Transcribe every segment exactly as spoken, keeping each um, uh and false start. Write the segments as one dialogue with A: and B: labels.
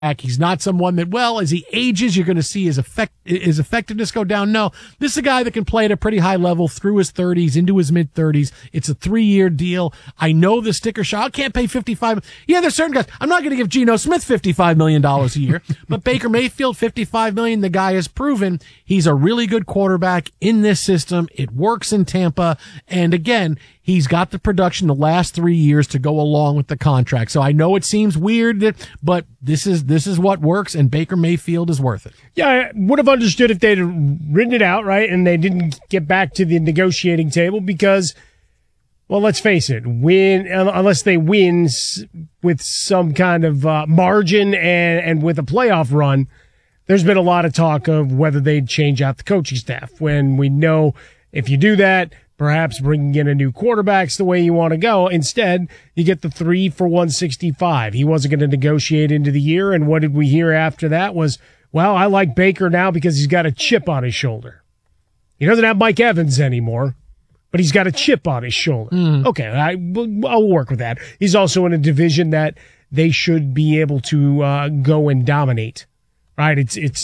A: He's not someone that, well, as he ages, you're going to see his effect, his effectiveness go down. No, this is a guy that can play at a pretty high level through his thirties, into his mid thirties. It's a three-year deal. I know the sticker shock. I can't pay fifty-five. Yeah, there's certain guys. I'm not going to give Geno Smith fifty-five million dollars a year, but Baker Mayfield, fifty-five million dollars. The guy has proven he's a really good quarterback in this system. It works in Tampa. And again, he's got the production the last three years to go along with the contract. So I know it seems weird, but this is this is what works, and Baker Mayfield is worth it.
B: Yeah, I would have understood if they'd written it out, right, and they didn't get back to the negotiating table because, well, let's face it, win unless they win with some kind of uh, margin and, and with a playoff run, there's been a lot of talk of whether they'd change out the coaching staff when we know if you do that, perhaps bringing in a new quarterback's the way you want to go. Instead, you get the three for one sixty-five. He wasn't going to negotiate into the year, and what did we hear after that was, well, I like Baker now because he's got a chip on his shoulder. He doesn't have Mike Evans anymore, but he's got a chip on his shoulder. Mm. Okay, I, I'll work with that. He's also in a division that they should be able to uh, go and dominate, right? It's, it's,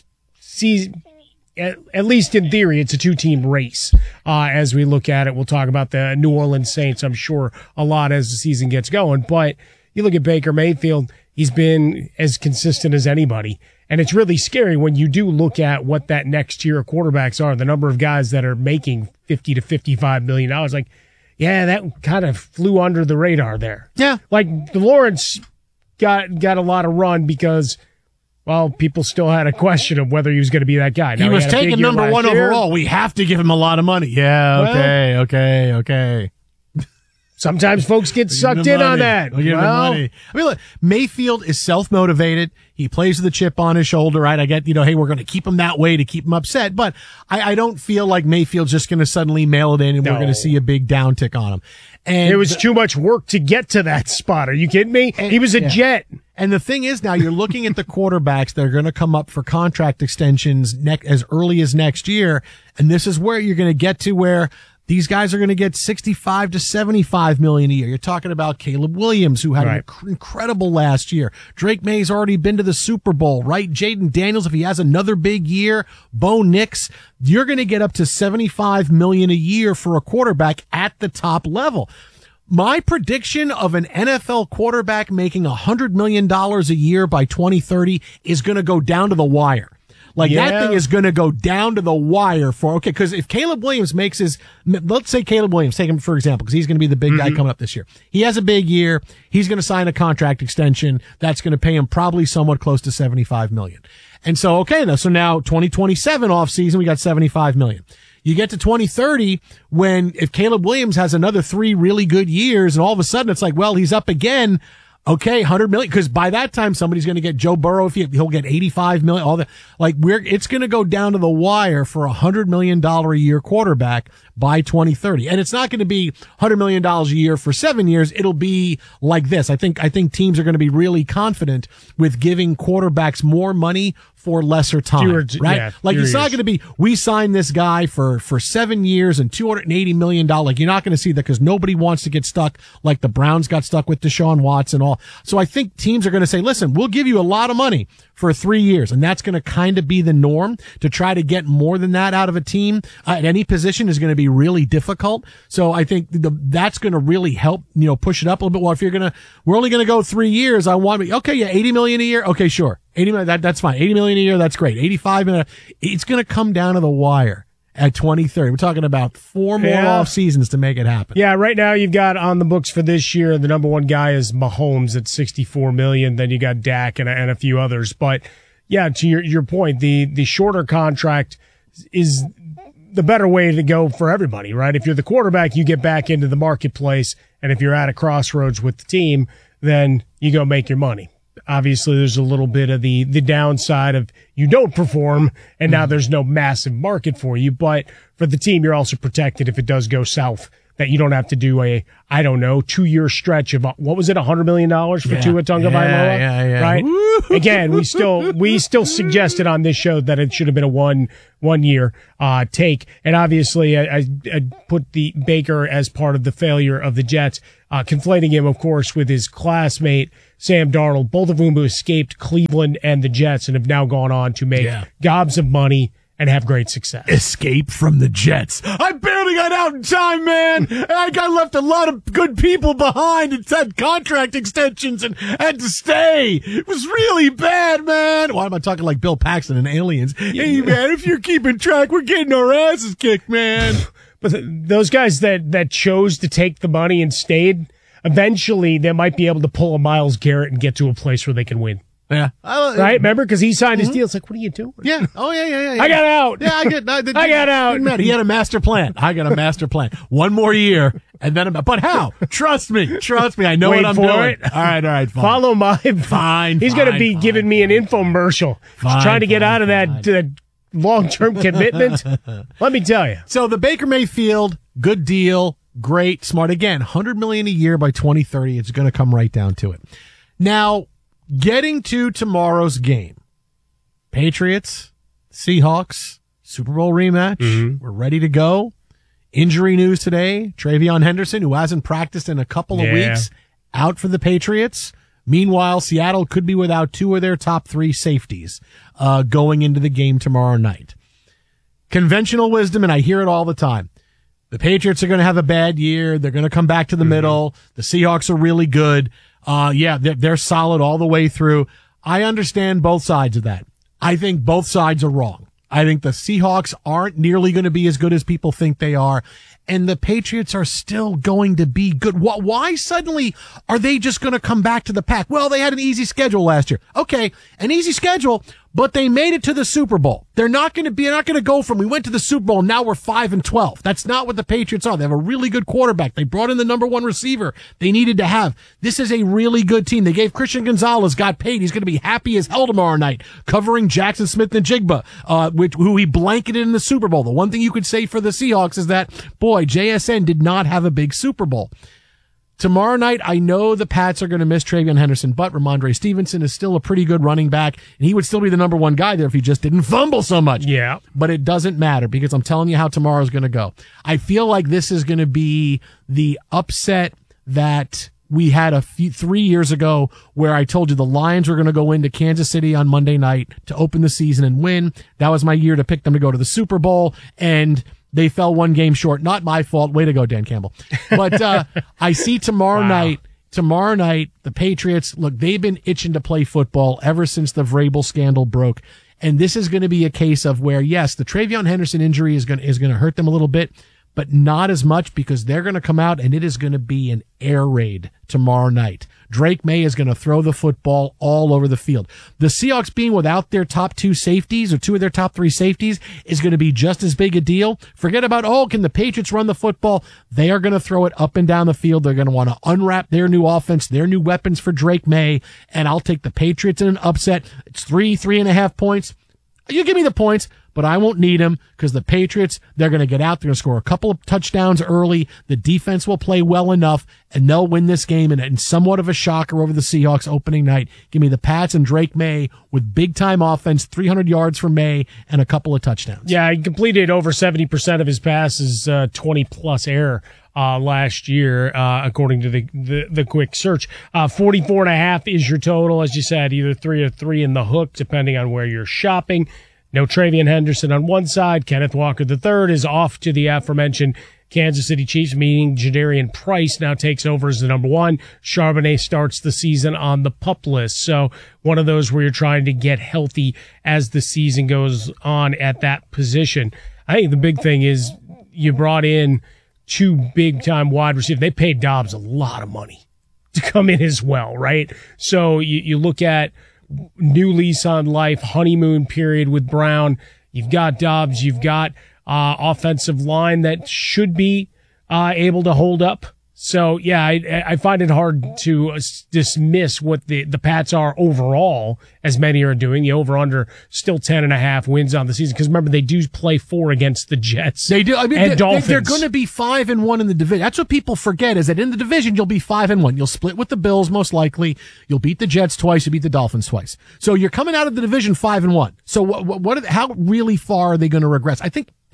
B: see, At, at least in theory, it's a two-team race. Uh, as we look at it, we'll talk about the New Orleans Saints, I'm sure, a lot as the season gets going. But you look at Baker Mayfield, he's been as consistent as anybody. And it's really scary when you do look at what that next tier of quarterbacks are, the number of guys that are making fifty to fifty-five million dollars. Like, yeah, that kind of flew under the radar there.
A: Yeah.
B: Like, Lawrence got, got a lot of run because, well, people still had a question of whether he was going to be that guy. Now,
A: he was
B: he
A: taken number one year. Overall. We have to give him a lot of money. Yeah,
B: well,
A: okay, okay, okay.
B: Sometimes folks get sucked in on that.
A: We'll give
B: well,
A: him money. I mean, look, Mayfield is self-motivated. He plays with a chip on his shoulder, right? I get, you know, hey, we're going to keep him that way to keep him upset. But I, I don't feel like Mayfield's just going to suddenly mail it in and no. we're going to see a big downtick on him. And
B: it was
A: the,
B: too much work to get to that spot. Are you kidding me?
A: And,
B: he was a
A: yeah.
B: jet.
A: And the thing is now you're looking at the quarterbacks that are going to come up for contract extensions ne- as early as next year. And this is where you're going to get to where these guys are going to get sixty-five to seventy-five million a year. You're talking about Caleb Williams, who had right. an inc- incredible last year. Drake May's already been to the Super Bowl, right? Jaden Daniels, if he has another big year, Bo Nix, you're going to get up to seventy-five million a year for a quarterback at the top level. My prediction of an N F L quarterback making one hundred million dollars a year by twenty thirty is going to go down to the wire. Like yeah. that thing is going to go down to the wire for, okay, because if Caleb Williams makes his, let's say Caleb Williams, take him for example, because he's going to be the big mm-hmm. guy coming up this year. He has a big year. He's going to sign a contract extension that's going to pay him probably somewhat close to seventy-five million. And so, okay, now, so now twenty twenty-seven off season, we got seventy-five million. You get to twenty thirty when if Caleb Williams has another three really good years and all of a sudden it's like, well, he's up again. Okay, one hundred million, because by that time somebody's going to get Joe Burrow if he, he'll get eighty-five million. All that, like we're, it's going to go down to the wire for a hundred million dollar a year quarterback by twenty thirty, and it's not going to be hundred million dollars a year for seven years. It'll be like this. I think I think teams are going to be really confident with giving quarterbacks more money for lesser time,
B: Fewer,
A: right?
B: Yeah,
A: like it's
B: years.
A: not going to be we signed this guy for for seven years and two hundred eighty million dollars. Like you're not going to see that because nobody wants to get stuck like the Browns got stuck with Deshaun Watson and all. So I think teams are going to say, listen, we'll give you a lot of money for three years. And that's going to kind of be the norm. To try to get more than that out of a team uh, at any position is going to be really difficult. So I think the, that's going to really help, you know, push it up a little bit. Well, if you're going to, we're only going to go three years. I want me, okay, yeah, eighty million a year. Okay, sure. eighty million, that, that's fine. eighty million a year. That's great. eighty-five million. It's going to come down to the wire. At twenty thirty, we're talking about four more
B: yeah.
A: off seasons to make it happen.
B: Yeah, right now you've got on the books for this year, the number one guy is Mahomes at sixty-four million. Then you got Dak and a, and a few others. But yeah, to your your point, the the shorter contract is the better way to go for everybody, right? If you're the quarterback, you get back into the marketplace, and if you're at a crossroads with the team, then you go make your money. Obviously, there's a little bit of the, the downside of you don't perform, and now there's no massive market for you. But for the team, you're also protected if it does go south, that you don't have to do a, I don't know, two-year stretch of, what was it, one hundred million dollars for
A: yeah.
B: Tua Tagovailoa?
A: Yeah, yeah, yeah.
B: Right?
A: Woo-hoo.
B: Again, we still we still suggested on this show that it should have been a one one year uh take. And obviously, I, I, I put the Baker as part of the failure of the Jets, uh conflating him, of course, with his classmate Sam Darnold, both of whom who escaped Cleveland and the Jets and have now gone on to make
A: Yeah.
B: gobs of money and have great success.
A: Escape from the Jets. I barely got out in time, man. I got left a lot of good people behind and had contract extensions and had to stay. It was really bad, man. Why am I talking like Bill Paxton and Aliens? Hey, man, if you're keeping track, we're getting our asses kicked, man.
B: But th- those guys that, that chose to take the money and stayed, eventually they might be able to pull a Myles Garrett and get to a place where they can win.
A: Yeah.
B: Right? Remember? Because he signed his deal. It's like, what are you doing?
A: Yeah. Oh, yeah, yeah, yeah. yeah.
B: I got out.
A: Yeah, I get. I,
B: I got out.
A: Didn't matter. He had a master plan. I got a master plan. One more year, and then. I'm, but how? Trust me. Trust me. I know
B: Wait
A: what I'm
B: for
A: doing.
B: it.
A: All right. All right. Fine.
B: Follow my.
A: Fine.
B: He's going to be
A: fine,
B: giving
A: fine,
B: me an
A: fine.
B: infomercial.
A: Fine,
B: He's trying to get
A: fine,
B: out of that, that long-term commitment. Let me tell you.
A: So the Baker Mayfield, good deal, great, smart. Again, one hundred million dollars a year by twenty thirty. It's going to come right down to it. Now, getting to tomorrow's game, Patriots, Seahawks, Super Bowl rematch. Mm-hmm. We're ready to go. Injury news today. Travion Henderson, who hasn't practiced in a couple of
B: Yeah.
A: weeks, out for the Patriots. Meanwhile, Seattle could be without two of their top three safeties uh, going into the game tomorrow night. Conventional wisdom, and I hear it all the time. The Patriots are going to have a bad year. They're going to come back to the mm-hmm. middle. The Seahawks are really good. Uh, yeah, they're, they're solid all the way through. I understand both sides of that. I think both sides are wrong. I think the Seahawks aren't nearly going to be as good as people think they are. And the Patriots are still going to be good. Why suddenly are they just going to come back to the pack? Well, they had an easy schedule last year. Okay, an easy schedule, but they made it to the Super Bowl. They're not going to be, they're not going to go from we went to the Super Bowl and now we're five and twelve. That's not what the Patriots are. They have a really good quarterback. They brought in the number one receiver they needed to have. This is a really good team. They gave Christian Gonzalez, got paid. He's going to be happy as hell tomorrow night, covering Jackson Smith and Jigba, uh, which, who he blanketed in the Super Bowl. The one thing you could say for the Seahawks is that, boy, J S N did not have a big Super Bowl. Tomorrow night, I know the Pats are going to miss Travion Henderson, but Ramondre Stevenson is still a pretty good running back, and he would still be the number one guy there if he just didn't fumble so much.
B: Yeah.
A: But it doesn't matter because I'm telling you how tomorrow's going to go. I feel like this is going to be the upset that we had a few, three years ago where I told you the Lions were going to go into Kansas City on Monday night to open the season and win. That was my year to pick them to go to the Super Bowl, and they fell one game short. Not my fault. Way to go, Dan Campbell. But uh I see tomorrow wow. night, tomorrow night, the Patriots, look, they've been itching to play football ever since the Vrabel scandal broke. And this is going to be a case of where, yes, the Travion Henderson injury is going to, is going to hurt them a little bit, but not as much because they're going to come out and it is going to be an air raid tomorrow night. Drake May is going to throw the football all over the field. The Seahawks being without their top two safeties or two of their top three safeties is going to be just as big a deal. Forget about, oh, can the Patriots run the football? They are going to throw it up and down the field. They're going to want to unwrap their new offense, their new weapons for Drake May, and I'll take the Patriots in an upset. It's three, three and a half points. You give me the points, but I won't need them because the Patriots, they're going to get out. They're going to score a couple of touchdowns early. The defense will play well enough, and they'll win this game in, in somewhat of a shocker over the Seahawks opening night. Give me the Pats and Drake May with big-time offense, three hundred yards for May, and a couple of touchdowns.
B: Yeah, he completed over seventy percent of his passes, uh, twenty-plus air. Uh, last year, uh, according to the, the, the quick search. Uh, forty-four and a half is your total, as you said, either three or three in the hook, depending on where you're shopping. No Travion Henderson on one side. Kenneth Walker the third is off to the aforementioned Kansas City Chiefs, meaning Jadarian Price now takes over as the number one. Charbonnet starts the season on the PUP list. So one of those where you're trying to get healthy as the season goes on at that position. I think the big thing is you brought in two big-time wide receivers. They paid Dobbs a lot of money to come in as well, right? So you, you look at new lease on life, honeymoon period with Brown. You've got Dobbs. You've got uh offensive line that should be uh able to hold up. So, yeah, I, I find it hard to uh, dismiss what the, the Pats are overall, as many are doing. The over-under still ten and a half wins on the season. Because remember, they do play four against the Jets.
A: They do. I mean,
B: and
A: they,
B: Dolphins.
A: They're going to be five and one in the division. That's what people forget is that in the division, you'll be five and one. You'll split with the Bills, most likely. You'll beat the Jets twice. You beat the Dolphins twice. So you're coming out of the division five and one. So what, what, what how really far are they going to regress? I think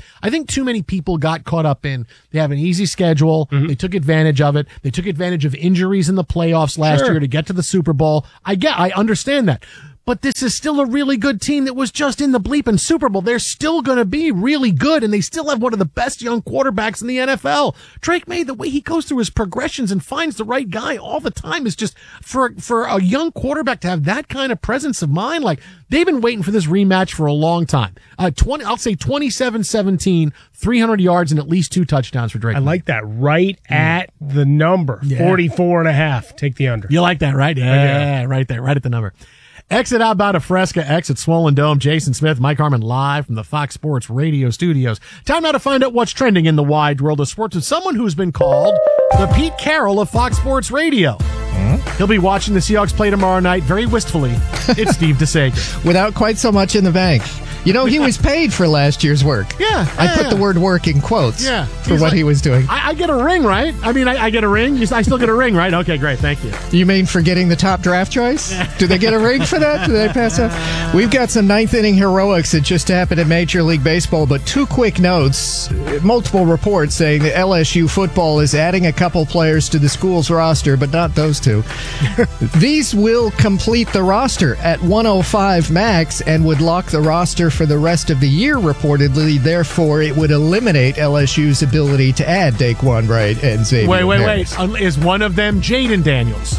A: I think too many people got caught up in they have an easy schedule. Mm-hmm. They took advantage of it. They took advantage of injuries in the playoffs last
B: Sure.
A: year to get to the Super Bowl. I get, I understand that. But this is still a really good team that was just in the bleeping Super Bowl. They're still going to be really good, and they still have one of the best young quarterbacks in the N F L. Drake May, the way he goes through his progressions and finds the right guy all the time is just, for for a young quarterback to have that kind of presence of mind, like, they've been waiting for this rematch for a long time. Uh, twenty, I'll say twenty-seven seventeen, three hundred yards and at least two touchdowns for Drake
B: I
A: May.
B: like that. Right
A: Mm.
B: at the number.
A: Yeah.
B: forty-four and a half. Take the under.
A: You like that, right? Yeah, right there, right at the number. Exit outbound of Fresca, exit Swollen Dome. Jason Smith, Mike Harmon live from the Fox Sports Radio studios. Time now to find out what's trending in the wide world of sports with someone who's been called the Pete Carroll of Fox Sports Radio. Mm-hmm. He'll be watching the Seahawks play tomorrow night very wistfully. It's Steve DeSager.
C: Without quite so much in the bank. You know, he was paid for last year's work.
A: Yeah.
C: I
A: yeah,
C: put
A: yeah.
C: the word work in quotes
A: Yeah.
C: for
A: He's
C: what
A: like,
C: he was doing.
A: I, I get a ring, right? I mean, I, I get a ring. You, I still get a ring, right? Okay, great. Thank you.
C: You mean for getting the top draft choice? Do they get a ring for that? Do they pass up? We've got some ninth inning heroics that just happened in Major League Baseball, but two quick notes. Multiple reports saying that L S U football is adding a couple players to the school's roster, but not those two. These will complete the roster at one oh five max and would lock the roster for the rest of the year, reportedly. Therefore, it would eliminate L S U's ability to add Daquan Wright and Xavier
A: Wait, wait,
C: Harris.
A: wait. Is one of them Jaden Daniels?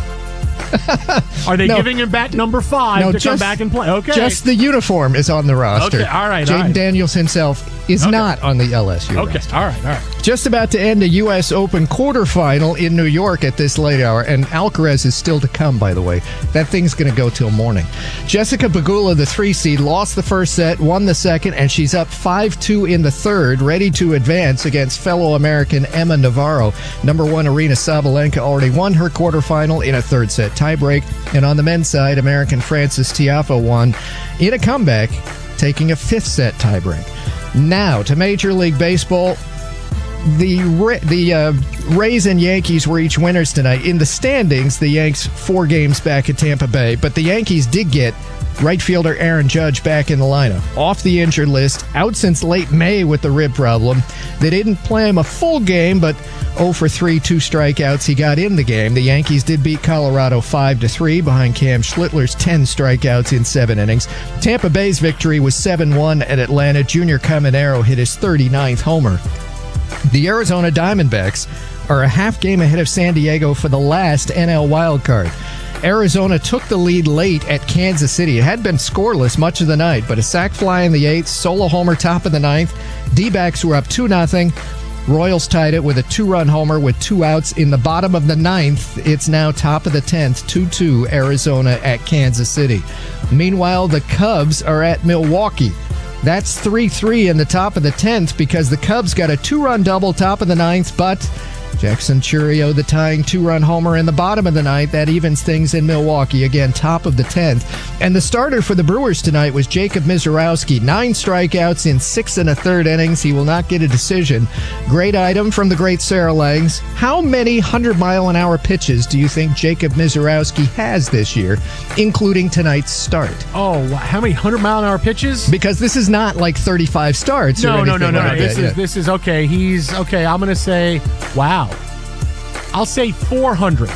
A: Are they
C: No.
A: giving him back number five
C: No,
A: to come
C: just-
A: back and play? Okay.
C: Just the uniform is on the roster.
A: Okay, all right,
C: Jaden
A: all right.
C: Daniels himself is
A: Okay.
C: not on the L S U
A: Okay,
C: roster.
A: all right, all right.
C: Just about to end a U S Open quarterfinal in New York at this late hour, and Alcaraz is still to come, by the way. That thing's going to go till morning. Jessica Pegula, the three seed, lost the first set, won the second, and she's up five two in the third, ready to advance against fellow American Emma Navarro. Number one, Arina Sabalenka already won her quarterfinal in a third set tiebreak, and on the men's side, American Francis Tiafoe won in a comeback, taking a fifth set tiebreak. Now to Major League Baseball. The Ra- the uh, Rays and Yankees were each winners tonight. In the standings, the Yanks four games back at Tampa Bay, but the Yankees did get right fielder Aaron Judge back in the lineup. Off the injured list, out since late May with the rib problem. They didn't play him a full game, but oh for three, two strikeouts. He got in the game. The Yankees did beat Colorado five to three behind Cam Schlittler's ten strikeouts in seven innings. Tampa Bay's victory was seven one at Atlanta. Junior Caminero hit his thirty-ninth homer. The Arizona Diamondbacks are a half game ahead of San Diego for the last N L wildcard. Arizona took the lead late at Kansas City. It had been scoreless much of the night, but a sac fly in the eighth, solo homer top of the ninth. D-backs were up two nothing. Royals tied it with a two-run homer with two outs in the bottom of the ninth. It's now top of the tenth, two two Arizona at Kansas City. Meanwhile, the Cubs are at Milwaukee. That's three three in the top of the tenth because the Cubs got a two-run double top of the ninth, but Jackson Chourio, the tying two-run homer in the bottom of the ninth. That evens things in Milwaukee. Again, top of the tenth. And the starter for the Brewers tonight was Jacob Mizorowski. Nine strikeouts in six and a third innings. He will not get a decision. Great item from the great Sarah Langs. How many hundred-mile-an-hour pitches do you think Jacob Mizorowski has this year, including tonight's start?
A: Oh, wow. How many hundred-mile-an-hour pitches?
C: Because this is not like thirty-five starts or
A: No, no,
C: anything
A: no, no,
C: like
A: no. This
C: that,
A: is
C: yeah.
A: this is okay. He's okay. I'm gonna say, wow. I'll say four hundred.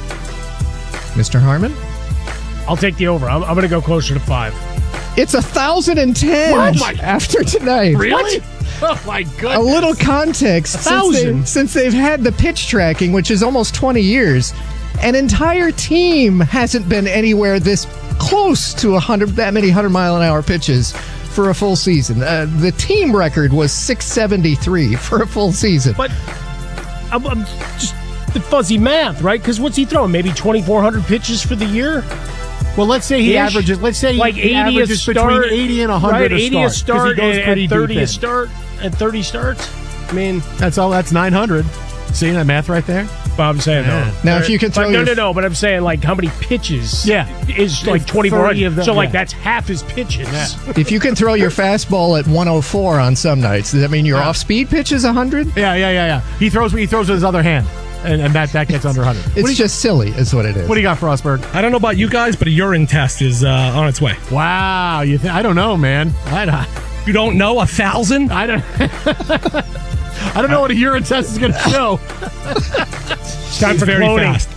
C: Mister Harmon?
B: I'll take the over. I'm, I'm going to go closer to five.
C: It's one thousand ten
A: Oh my-
C: after tonight.
A: Really? Oh my goodness.
C: A little context. Since,
B: thousand?
C: they, since they've had the pitch tracking, which is almost twenty years, an entire team hasn't been anywhere this close to one hundred, that many hundred-mile-an-hour pitches for a full season. Uh, the team record was six seventy-three for a full season.
B: But I'm, I'm just the fuzzy math, right? Because what's he throwing? Maybe twenty-four hundred pitches for the year?
A: Well, let's say he
B: Ish.
A: averages. Let's say
B: like
A: he
B: eighty a
A: averages
B: start,
A: between eighty and one hundred
B: right?
A: a
B: eighty a
A: start. 'cause he
B: start
A: goes
B: and,
A: pretty
B: and
A: deep
B: thirty
A: in.
B: a start and thirty starts. I mean,
A: That's all. That's nine hundred. See that math right there?
B: well, I'm saying
A: Yeah.
B: no.
C: Now, if you can throw
B: but no,
C: your-
B: no, no. But I'm saying like how many pitches?
A: Yeah.
B: is like
A: If
B: twenty-four
A: thirty of
B: hundred.
A: them-
B: So like
A: yeah.
B: that's half his pitches.
A: Yeah.
C: If you can throw your fastball at one oh four on some nights, does that mean your
A: Yeah.
C: off-speed pitch is one hundred?
A: Yeah, yeah, yeah, yeah. He throws. He throws with his other hand, and, and that that gets under one hundred.
C: It's just silly, is what it is.
A: What do you got, Frostberg?
D: I don't know about you guys, but a urine test is uh, on its way.
A: Wow, you? Th- I don't know, man. I don't.
D: You don't know a thousand?
A: I don't. I don't know what a urine test is going to show.
B: It's time for
D: very
B: cloning.
D: fast.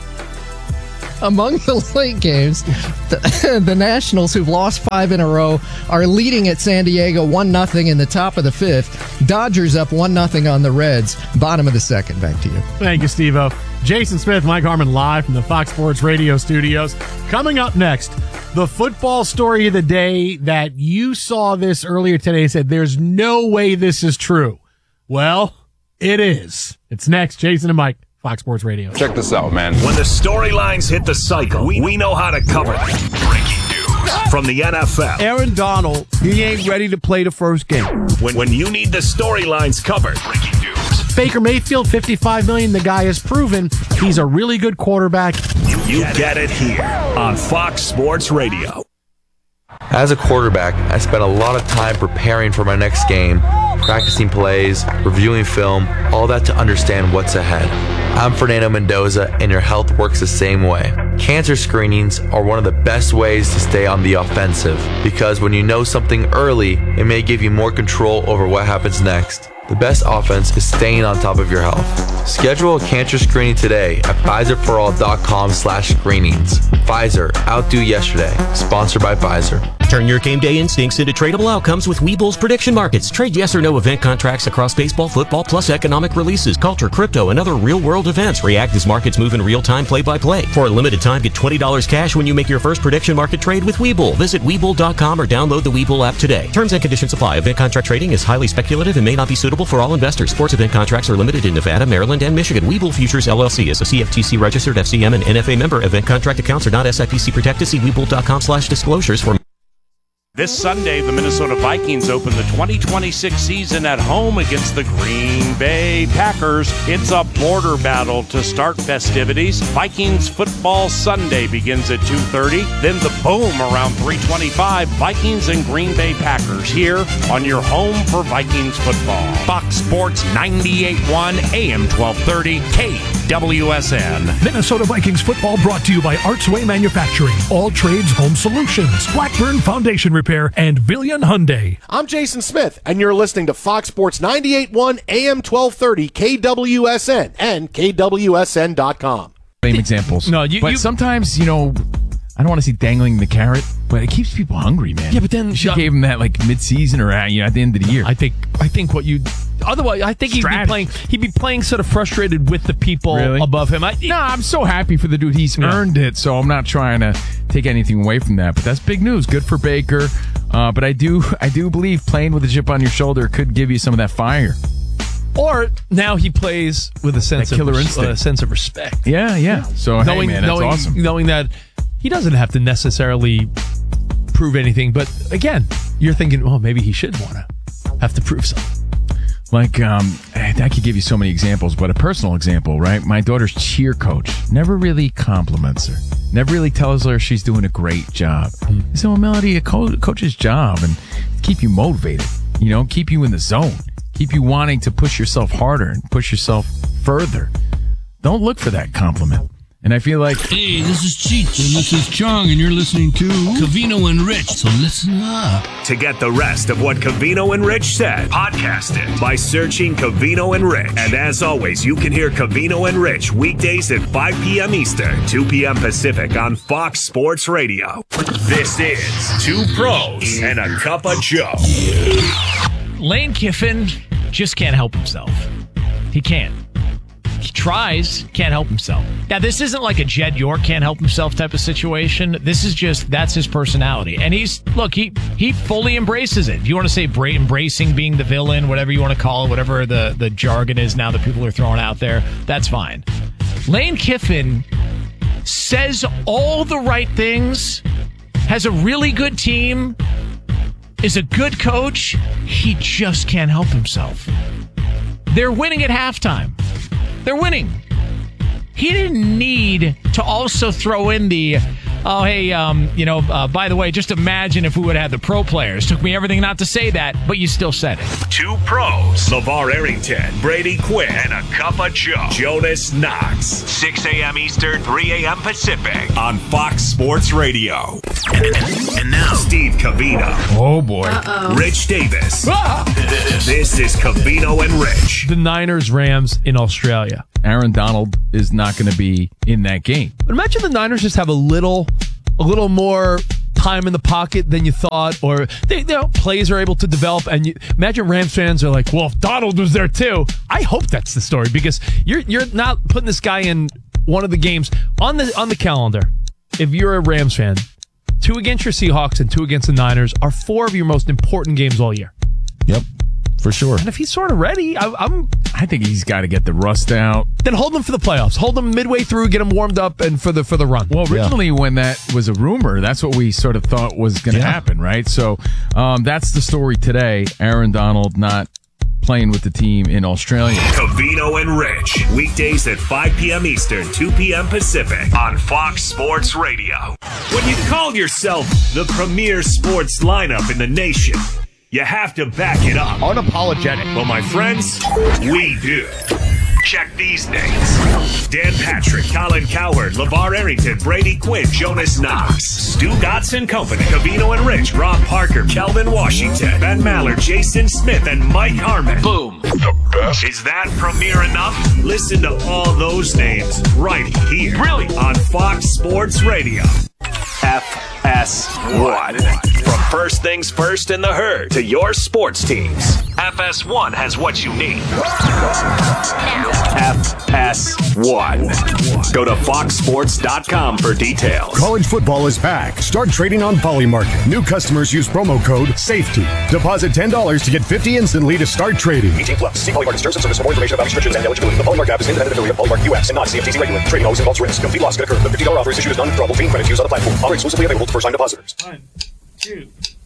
C: Among the late games, the, the Nationals, who've lost five in a row, are leading at San Diego one nothing in the top of the fifth. Dodgers up one nothing on the Reds. Bottom of the second. Back to you.
A: Thank you, Steve-O. Jason Smith, Mike Harmon, live from the Fox Sports Radio studios. Coming up next, the football story of the day that you saw this earlier today and said, there's no way this is true. Well, it is. It's next. Jason and Mike, Fox Sports Radio.
E: Check this out, man.
F: When the storylines hit the cycle, we, we know how to cover them. Breaking news from the N F L.
G: Aaron Donald, he ain't ready to play the first game.
F: When, when you need the storylines covered. Breaking news.
A: Baker Mayfield, fifty-five million dollars. The guy has proven he's a really good quarterback.
F: You, you get it here on Fox Sports Radio.
H: As a quarterback, I spent a lot of time preparing for my next game, practicing plays, reviewing film, all that to understand what's ahead. I'm Fernando Mendoza, and your health works the same way. Cancer screenings are one of the best ways to stay on the offensive, because when you know something early, it may give you more control over what happens next. The best offense is staying on top of your health. Schedule a cancer screening today at Pfizer for all dot com slash screenings. Pfizer, outdo yesterday. Sponsored by Pfizer.
I: Turn your game day instincts into tradable outcomes with Webull's prediction markets. Trade yes or no event contracts across baseball, football, plus economic releases, culture, crypto, and other real-world events. React as markets move in real time, play-by-play. For a limited time, get twenty dollars cash when you make your first prediction market trade with Webull. Visit Webull dot com or download the Webull app today. Terms and conditions apply. Event contract trading is highly speculative and may not be suitable for all investors. Sports event contracts are limited in Nevada, Maryland, and Michigan. Webull Futures, L L C is a C F T C registered F C M and N F A member. Event contract accounts are not S I P C protected. See Webull dot com slash disclosures for
J: This Sunday, the Minnesota Vikings open the twenty twenty-six season at home against the Green Bay Packers. It's a border battle to start festivities. Vikings Football Sunday begins at two thirty. Then the boom around three twenty-five. Vikings and Green Bay Packers here on your home for Vikings football. Fox Sports ninety-eight point one A M twelve thirty K W S N.
K: Minnesota Vikings football brought to you by Artsway Manufacturing, All Trades Home Solutions, Blackburn Foundation Repair, and Billion Hyundai.
L: I'm Jason Smith, and you're listening to Fox Sports ninety-eight point one A M twelve thirty K W S N and K W S N dot com.
M: Same examples.
D: No, you,
M: but
D: you,
M: sometimes, you know, I don't want to see dangling the carrot, but it keeps people hungry, man.
D: Yeah, but then
M: you gave him that like mid-season or at, you know, at the end of the year.
D: I think I think what you otherwise I think he'd
M: Strategy.
D: be playing he'd be playing sort of frustrated with the people
M: Really?
D: above him. I,
M: no, I'm so happy for the dude. He's
D: Yeah.
M: earned it, so I'm not trying to take anything away from that. But that's big news. Good for Baker. Uh, but I do I do believe playing with a chip on your shoulder could give you some of that fire.
D: Or now he plays with a sense
M: That killer
D: of res-
M: instinct.
D: a sense of respect.
M: Yeah, yeah. So
D: knowing
M: hey, man, that's
D: knowing
M: awesome.
D: knowing that he doesn't have to necessarily prove anything, but again, you're thinking, well, maybe he should want to have to prove something.
M: Like, um, I could give you so many examples, but a personal example, right? My daughter's cheer coach never really compliments her, never really tells her she's doing a great job. Mm. I said, well, Melody, a co- coach's job and keep you motivated, you know, keep you in the zone, keep you wanting to push yourself harder and push yourself further. Don't look for that compliment. And I feel like,
N: hey, this is Cheech and this is Chong, and you're listening to Covino and Rich, so listen up.
F: To get the rest of what Covino and Rich said, podcast it by searching Covino and Rich. And as always, you can hear Covino and Rich weekdays at five p.m. Eastern, two p.m. Pacific on Fox Sports Radio. This is Two Pros and a Cup of Joe.
O: Lane Kiffin just can't help himself. He can't. He tries, can't help himself. Now, this isn't like a Jed York can't help himself type of situation. This is just, that's his personality. And he's, look, he he fully embraces it. If you want to say bra- embracing being the villain, whatever you want to call it, whatever the, the jargon is now that people are throwing out there, that's fine. Lane Kiffin says all the right things, has a really good team, is a good coach. He just can't help himself. They're winning at halftime. They're winning. He didn't need to also throw in the, oh, hey, um, you know, uh, by the way, just imagine if we would have had the pro players. Took me everything not to say that, but you still said it.
F: Two Pros, LeVar Arrington, Brady Quinn, and a Cup of Joe, Jonas Knox. six a.m. Eastern, three a.m. Pacific on Fox Sports Radio. And, and, and now, Steve Covino.
M: Oh, boy.
F: Uh-oh. Rich Davis. Ah! This is Covino and Rich.
D: The Niners-Rams in Australia.
M: Aaron Donald is not going to be in that game.
D: But imagine the Niners just have a little, a little more time in the pocket than you thought, or they, you know, plays are able to develop. And you, imagine Rams fans are like, "Well, if Donald was there too." I hope that's the story, because you're you're not putting this guy in one of the games on the on the calendar. If you're a Rams fan, two against your Seahawks and two against the Niners are four of your most important games all year.
M: Yep, for sure.
D: And if he's sort of ready, I, I'm.
M: I think he's got to get the rust out.
D: Then hold him for the playoffs. Hold him midway through, get him warmed up, and for the for the run.
M: Well, originally yeah. when that was a rumor, that's what we sort of thought was going to yeah. happen, right? So um, that's the story today. Aaron Donald not playing with the team in Australia.
F: Covino and Rich, weekdays at five p.m. Eastern, two p.m. Pacific on Fox Sports Radio. When you call yourself the premier sports lineup in the nation, you have to back it up.
E: Unapologetic.
F: Well, my friends, we do. Check these names: Dan Patrick, Colin Cowherd, LeVar Arrington, Brady Quinn, Jonas Knox, Stu Dotson Company, Covino and Rich, Rob Parker, Kelvin Washington, Ben Maller, Jason Smith, and Mike Harmon. Boom. The best. Is that premiere enough? Listen to all those names right here. Really? On Fox Sports Radio. F S one. From first things first in the herd to your sports teams, F S one has what you need. F S one. Go to fox sports dot com for details.
P: College football is back. Start trading on Polymarket. New customers use promo code SAFETY. Deposit ten dollars to get fifty dollars instantly to start trading.
Q: eighteen plus. See Polymarket terms and service for more information about restrictions and eligibility. The Polymarket app is independent affiliate of Polymarket U S and not C F T C regulated. Trading always involves risk. Complete loss could occur. The fifty dollars offer is issued as non-withdrawable. Fee and credits used on the platform. Offer exclusively available to first-time depositors.
R: One, two.